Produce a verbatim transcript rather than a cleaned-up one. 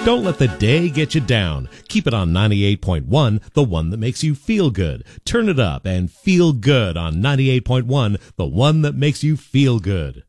Don't let the day get you down. Keep it on ninety-eight point one, the one that makes you feel good. Turn it up and feel good on ninety-eight point one, the one that makes you feel good.